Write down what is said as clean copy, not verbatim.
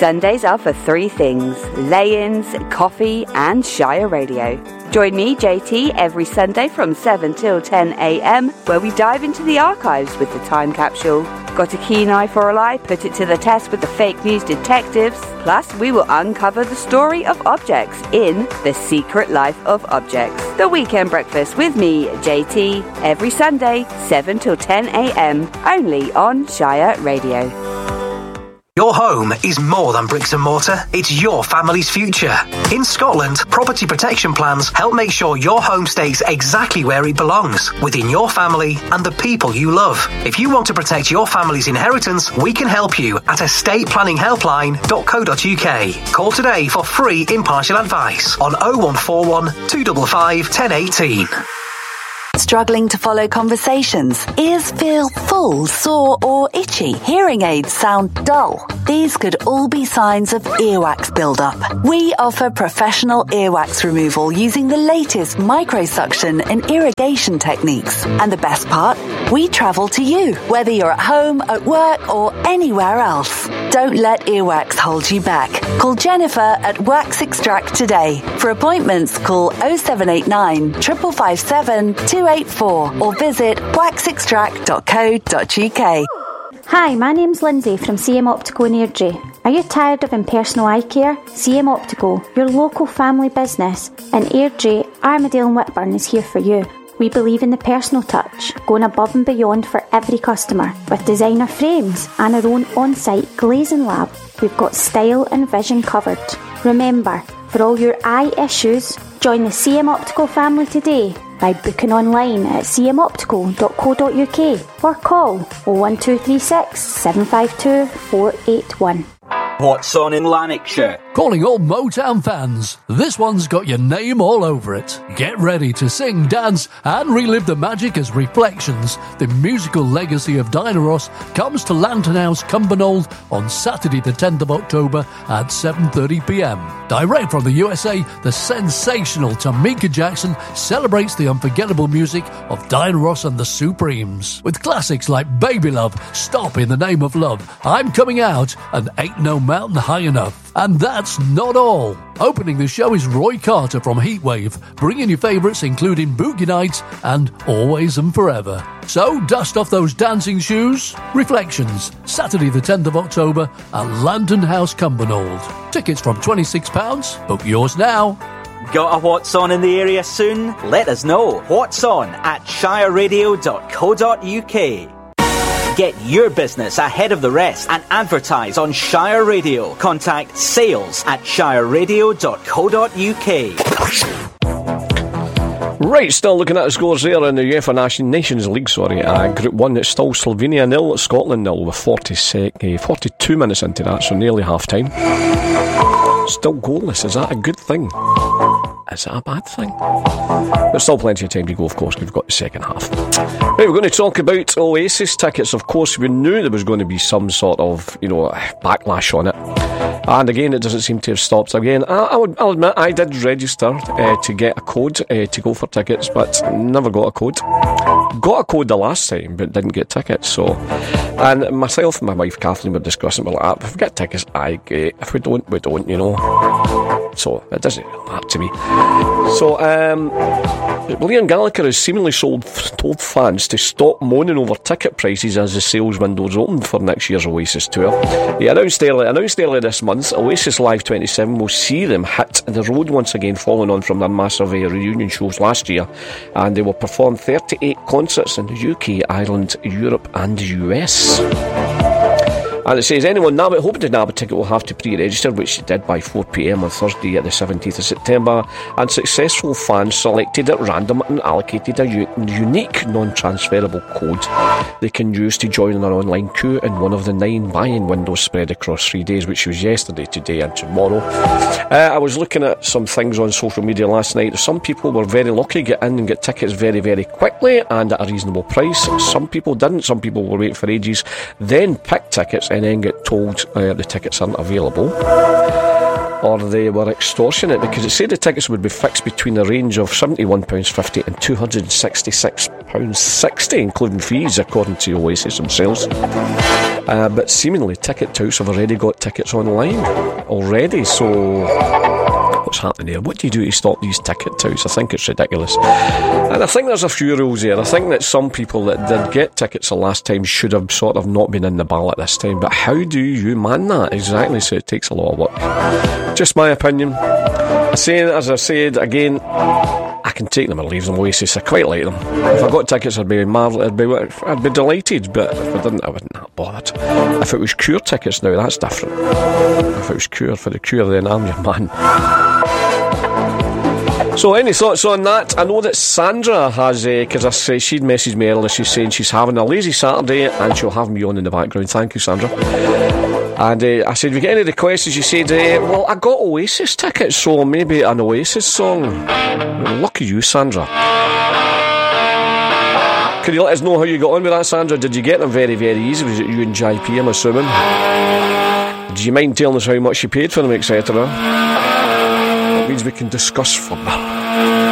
Sundays are for three things: lay-ins, coffee and Shire Radio. Join me, JT, every Sunday from 7 till 10 a.m, where we dive into the archives with the Time Capsule. Got a keen eye for a lie? Put it to the test with the fake news detectives. Plus, we will uncover the story of objects in The Secret Life of Objects. The Weekend Breakfast with me, JT, every Sunday, 7 till 10 a.m, only on Shire Radio. Your home is more than bricks and mortar, it's your family's future. In Scotland, property protection plans help make sure your home stays exactly where it belongs, within your family and the people you love. If you want to protect your family's inheritance, we can help you at estateplanningshelpline.co.uk. Call today for free impartial advice on 0141 255 1018. Struggling to follow conversations? Ears feel full, sore or itchy? Hearing aids sound dull? These could all be signs of earwax buildup. We offer professional earwax removal using the latest microsuction and irrigation techniques. And the best part? We travel to you, whether you're at home, at work or anywhere else. Don't let earwax hold you back. Call Jennifer at Wax Extract today. For appointments, call 0789 5557 284 or visit waxextract.co.uk. Hi, my name's Lindsay from CM Optical in Airdrie. Are you tired of impersonal eye care? CM Optical, your local family business in Airdrie, Armadale and Whitburn is here for you. We believe in the personal touch, going above and beyond for every customer. With designer frames and our own on-site glazing lab, we've got style and vision covered. Remember, for all your eye issues, join the CM Optical family today by booking online at cmoptical.co.uk or call 01236 752 481. What's on in Lanarkshire? Calling all Motown fans. This one's got your name all over it. Get ready to sing, dance and relive the magic as Reflections, the musical legacy of Diana Ross, comes to Lantern House, Cumbernauld on Saturday the 10th of October at 7:30pm. Direct from the USA, the sensational Tamika Jackson celebrates the unforgettable music of Diana Ross and the Supremes, with classics like Baby Love, Stop in the Name of Love, I'm Coming Out and Ain't No Mountain High Enough. And that's not all. Opening the show is Roy Carter from Heatwave, bringing you favourites including Boogie Nights and Always and Forever. So dust off those dancing shoes. Reflections, Saturday the 10th of October at Lantern House, Cumbernauld. Tickets from £26. Book yours now. Got a What's On in the area soon? Let us know. What's On at shireradio.co.uk. Get your business ahead of the rest and advertise on Shire Radio. Contact sales at shireradio.co.uk. Right, still looking at the scores there in the UEFA Nations League, Group 1, it's still Slovenia 0, Scotland 0 with 42 minutes into that, so nearly half time. Still goalless, is that a good thing? Is that a bad thing? There's still plenty of time to go, of course, we've got the second half. Right, we're going to talk about Oasis tickets. Of course, we knew there was going to be some sort of, backlash on it. And again, it doesn't seem to have stopped again. I'll admit, I did register to get a code to go for tickets, but never got a code. Got a code the last time, but didn't get tickets, so... And myself and my wife Kathleen were discussing, we're like, if we get tickets, great. If we don't, we don't, So, it doesn't matter to me. So, Liam Gallagher has seemingly told fans to stop moaning over ticket prices as the sales window's opened for next year's Oasis tour. He announced earlier this month, Oasis Live 27 will see them hit the road once again, following on from their massive reunion shows last year, and they will perform 38 concerts in the UK, Ireland, Europe and the US. And it says anyone hoping to nab a ticket will have to pre-register, which they did by 4pm on Thursday at the 17th of September, and successful fans selected at random and allocated a unique non-transferable code they can use to join an online queue in one of the 9 buy-in windows spread across 3 days, which was yesterday, today and tomorrow. I was looking at some things on social media last night. Some people were very lucky to get in and get tickets very, very quickly and at a reasonable price. Some people didn't. Some people were waiting for ages, then picked tickets and then get told the tickets aren't available, or they were extortionate, because it said the tickets would be fixed between a range of £71.50 and £266.60, including fees, according to Oasis themselves. But seemingly ticket touts have already got tickets online already, so what's happening there? What do you do to stop these ticket touts? I think it's ridiculous. And I think there's a few rules here. I think that some people that did get tickets the last time should have sort of not been in the ballot this time. But how do you man that? Exactly, so it takes a lot of work. Just my opinion. As I said again, I can take them or leave them. Oasis, I quite like them. If I got tickets, I'd be delighted, but if I didn't, I wouldn't have bothered. If it was Cure tickets now, that's different. If it was Cure, for the Cure, then I'm your man. So any thoughts on that? I know that Sandra has, because she'd messaged me earlier, she's saying she's having a lazy Saturday and she'll have me on in the background. Thank you, Sandra. And I said, if you get any requests, she said, well, I got Oasis tickets, so maybe an Oasis song. Well, lucky you, Sandra. Could you let us know how you got on with that, Sandra? Did you get them very, very easy? Was it you and JP, I'm assuming? Do you mind telling us how much you paid for them, etc.? That means we can discuss further.